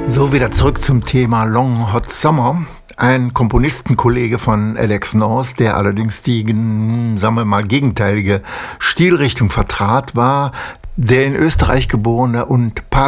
So, wieder zurück zum Thema Long Hot Summer. Ein Komponistenkollege von Alex North, der allerdings die, sagen wir mal, gegenteilige Stilrichtung vertrat, war der in Österreich geborene und